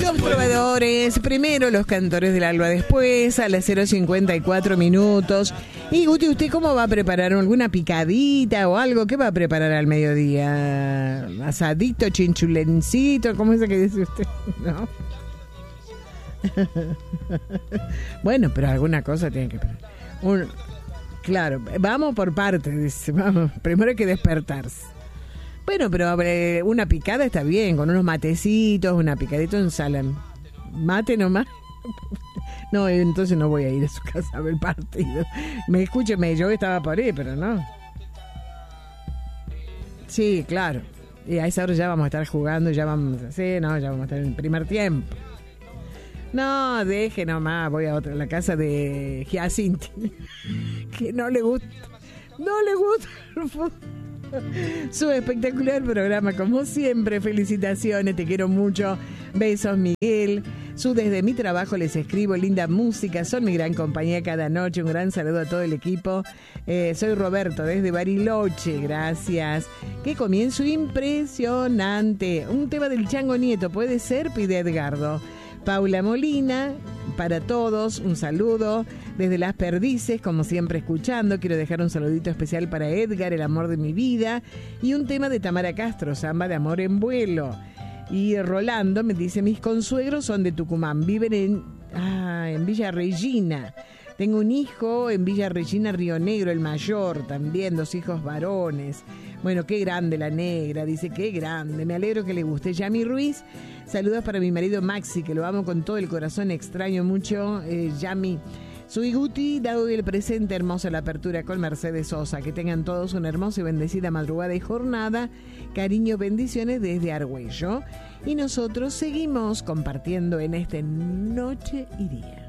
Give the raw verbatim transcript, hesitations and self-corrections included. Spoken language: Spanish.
Los trovadores, primero los cantores del alba después, a las cero cincuenta y cuatro minutos. Y Guti, ¿usted cómo va a preparar? ¿Alguna picadita o algo? ¿Qué va a preparar al mediodía? ¿Asadito, chinchulencito? ¿Cómo es que dice usted? ¿No? Bueno, pero alguna cosa tiene que preparar. Un, claro, vamos por partes, dice. Vamos, primero hay que despertarse. Bueno, pero eh, una picada está bien, con unos matecitos, una picadita, un salame. Mate nomás. No, entonces no voy a ir a su casa a ver el partido. Me escúcheme, yo estaba por ahí, pero no. Sí, claro. Y a esa hora ya vamos a estar jugando, ya vamos a hacer, no, ya vamos a estar en el primer tiempo. No, deje nomás, voy a otra, a la casa de Giacinti, que no le gusta, no le gusta el fútbol. Su espectacular programa, como siempre. Felicitaciones, te quiero mucho. Besos, Miguel. Su desde mi trabajo les escribo linda música, son mi gran compañía cada noche. Un gran saludo a todo el equipo. Eh, soy Roberto desde Bariloche, gracias. Qué comienzo impresionante. Un tema del Chango Nieto, ¿puede ser? Pide Edgardo. Paula Molina, para todos, un saludo desde Las Perdices, como siempre escuchando. Quiero dejar un saludito especial para Edgar, el amor de mi vida, y un tema de Tamara Castro, Samba de Amor en Vuelo. Y Rolando me dice, mis consuegros son de Tucumán, viven en, ah, en Villa Regina. Tengo un hijo en Villa Regina, Río Negro, el mayor, también dos hijos varones. Bueno, qué grande la negra, dice, qué grande, me alegro que le guste. Yami Ruiz, saludos para mi marido Maxi, que lo amo con todo el corazón, extraño mucho, eh, Yami. Soy Guti, dado el presente, hermosa la apertura con Mercedes Sosa. Que tengan todos una hermosa y bendecida madrugada y jornada. Cariño, bendiciones desde Argüello. Y nosotros seguimos compartiendo en este Noche y Día.